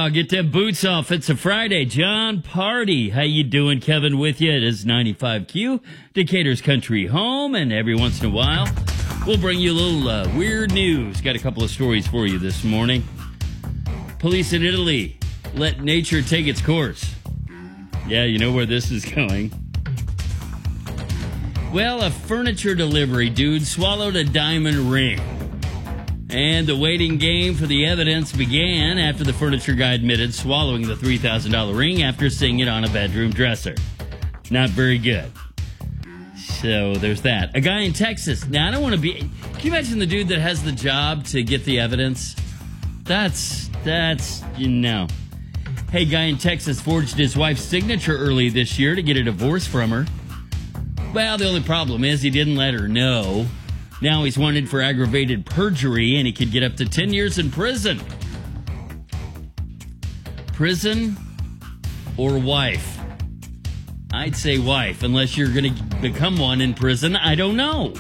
Oh, get them boots off. It's a Friday. John Party. How you doing? Kevin with you. It is 95Q, Decatur's country home, and every once in a while, we'll bring you a little weird news. Got a couple of stories for you this morning. Police in Italy let nature take its course. Yeah, you know where this is going. Well, a furniture delivery dude swallowed a diamond ring. And the waiting game for the evidence began after the furniture guy admitted swallowing the $3,000 ring after seeing it on a bedroom dresser. Not very good. So there's that. A guy in Texas. Now, I don't want to be... Can you imagine the dude that has the job to get the evidence? That's, you know. Hey, guy in Texas forged his wife's signature early this year to get a divorce from her. Well, the only problem is he didn't let her know. Now he's wanted for aggravated perjury, and he could get up to 10 years in prison. Prison or wife? I'd say wife, unless you're going to become one in prison. I don't know.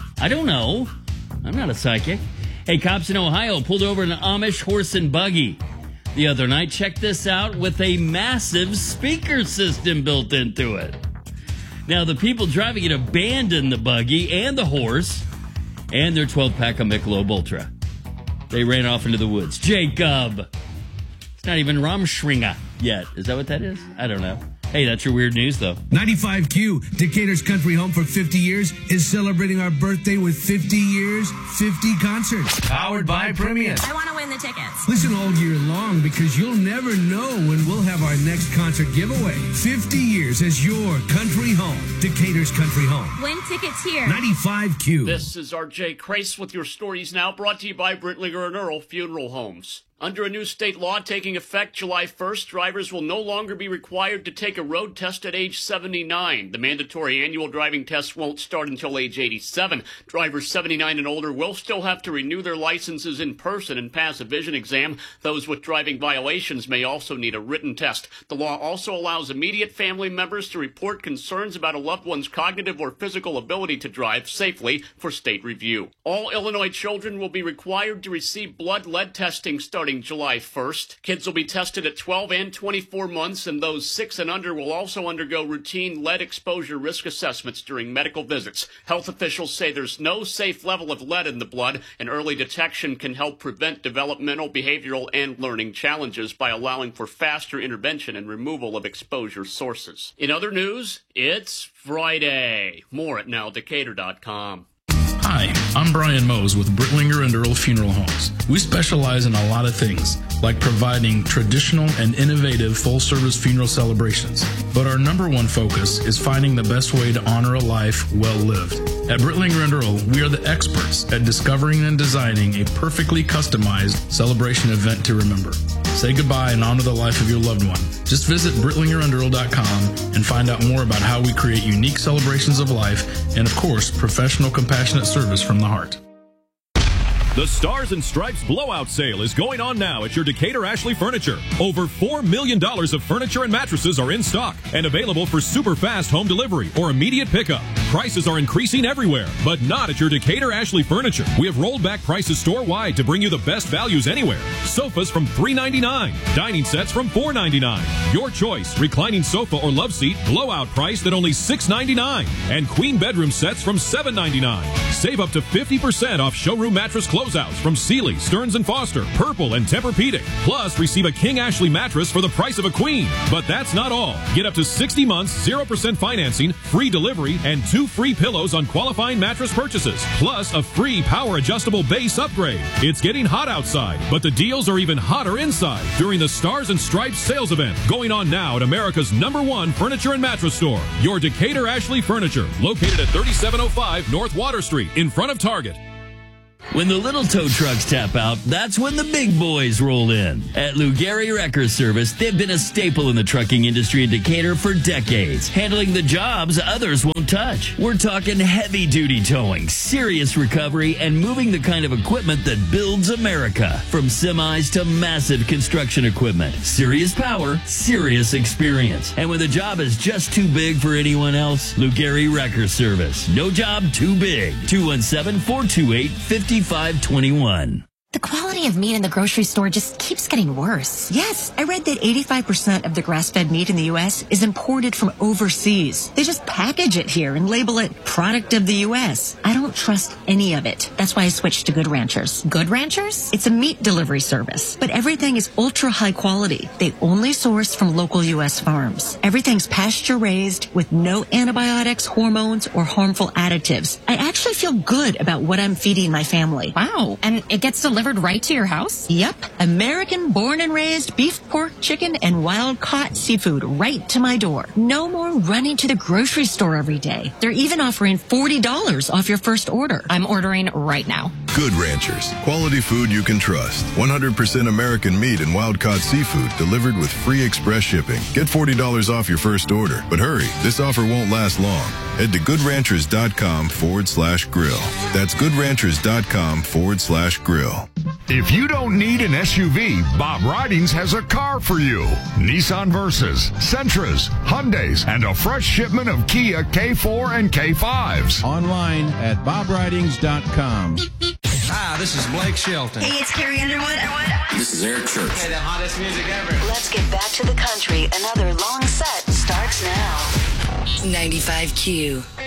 I'm not a psychic. Hey, cops in Ohio pulled over an Amish horse and buggy the other night. Check this out, with a massive speaker system built into it. Now, the people driving it abandoned the buggy and the horse and their 12-pack of Michelob Ultra. They ran off into the woods. Jacob! It's not even Ramschringer yet. Is that what that is? I don't know. Hey, that's your weird news, though. 95Q, Decatur's country home for 50 years, is celebrating our birthday with 50 years, 50 concerts. Powered by Premium. I want to win the tickets. Listen all year long, because you'll never know when we'll have our next concert giveaway. 50 years as your country home. Decatur's country home. Win tickets here. 95Q. This is R.J. Crace with your stories now, brought to you by Brentlinger and Earl Funeral Homes. Under a new state law taking effect July 1st, drivers will no longer be required to take a road test at age 79. The mandatory annual driving test won't start until age 87. Drivers 79 and older will still have to renew their licenses in person and pass a vision exam. Those with driving violations may also need a written test. The law also allows immediate family members to report concerns about a loved one's cognitive or physical ability to drive safely for state review. All Illinois children will be required to receive blood lead testing starting July 1st. Kids will be tested at 12 and 24 months, and those 6 and under will also undergo routine lead exposure risk assessments during medical visits. Health officials say there's no safe level of lead in the blood, and early detection can help prevent developmental, behavioral, and learning challenges by allowing for faster intervention and removal of exposure sources. In other news, it's Friday. More at nowdecatur.com. Hi, I'm Brian Mose with Brittlinger and Earl Funeral Homes. We specialize in a lot of things, like providing traditional and innovative full-service funeral celebrations. But our number one focus is finding the best way to honor a life well lived. At Brittlinger and Earl, we are the experts at discovering and designing a perfectly customized celebration event to remember. Say goodbye and honor the life of your loved one. Just visit BrittlingerandEarl.com and find out more about how we create unique celebrations of life and, of course, professional, compassionate service from the heart. The Stars and Stripes blowout sale is going on now at your Decatur Ashley Furniture. Over $4 million of furniture and mattresses are in stock and available for super fast home delivery or immediate pickup. Prices are increasing everywhere, but not at your Decatur Ashley Furniture. We have rolled back prices store-wide to bring you the best values anywhere. Sofas from $3.99, dining sets from $4.99. Your choice, reclining sofa or love seat, blowout priced at only $6.99, and queen bedroom sets from $7.99. Save up to 50% off showroom mattress closeouts from Sealy, Stearns & Foster, Purple, and Tempur-Pedic. Plus, receive a King Ashley mattress for the price of a queen. But that's not all. Get up to 60 months, 0% financing, free delivery, and 2 free pillows on qualifying mattress purchases. Plus, a free power-adjustable base upgrade. It's getting hot outside, but the deals are even hotter inside during the Stars and Stripes sales event going on now at America's #1 furniture and mattress store, your Decatur Ashley Furniture, located at 3705 North Water Street in front of Target. When the little tow trucks tap out, that's when the big boys roll in. At Lou Gehry Wrecker Service, they've been a staple in the trucking industry in Decatur for decades, handling the jobs others won't touch. We're talking heavy-duty towing, serious recovery, and moving the kind of equipment that builds America. From semis to massive construction equipment. Serious power, serious experience. And when the job is just too big for anyone else, Lou Gehry Wrecker Service. No job too big. 217-428-5521. The quality of meat in the grocery store just keeps getting worse. Yes, I read that 85% of the grass-fed meat in the U.S. is imported from overseas. They just package it here and label it product of the U.S. I don't trust any of it. That's why I switched to Good Ranchers. Good Ranchers? It's a meat delivery service, but everything is ultra high quality. They only source from local U.S. farms. Everything's pasture raised with no antibiotics, hormones, or harmful additives. I actually feel good about what I'm feeding my family. Wow. And it gets delivered right to your house? Yep. American born and raised beef, pork, chicken, and wild caught seafood right to my door. No more running to the grocery store every day. They're even offering $40 off your first order. I'm ordering right now. Good Ranchers. Quality food you can trust. 100% American meat and wild caught seafood delivered with free express shipping. Get $40 off your first order. But hurry, this offer won't last long. Head to goodranchers.com/grill. That's goodranchers.com/grill. If you don't need an SUV, Bob Ridings has a car for you. Nissan Versas, Sentras, Hyundais, and a fresh shipment of Kia K4 and K5s. Online at bobridings.com. Hi, this is Blake Shelton. Hey, it's Carrie Underwood. This is Eric Church. Hey, the hottest music ever. Let's get back to the country. Another long set starts now. 95Q.